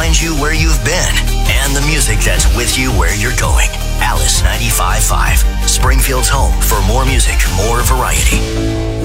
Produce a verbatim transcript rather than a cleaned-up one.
find you where you've been and the music that's with you where you're going. Alice ninety-five point five, Springfield's home for more music, more variety.